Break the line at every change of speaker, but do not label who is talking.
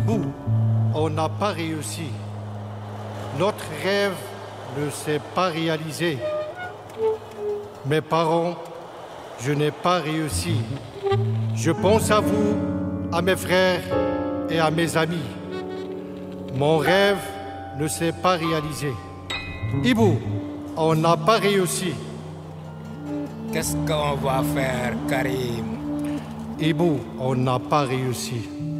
Ibou, on n'a pas réussi. Notre rêve ne s'est pas réalisé. Mes parents, je n'ai pas réussi. Je pense à vous, à mes frères et à mes amis. Mon rêve ne s'est pas réalisé. Ibou, on n'a pas réussi.
Qu'est-ce qu'on va faire, Karim?
Ibou, on n'a pas réussi.